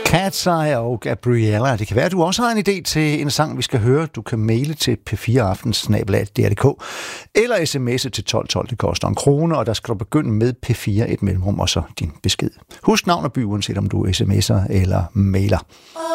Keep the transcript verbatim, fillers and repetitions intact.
Cat's Eye og Gabriella. Det kan være, at du også har en idé til en sang, vi skal høre. Du kan maile til p fire aften snabel-a d r punktum d k eller sms'e til tolv tolv. Det koster en krone, og der skal du begynde med P fire, et mellemrum og så din besked. Husk navn og by, uanset om du sms'er eller mailer.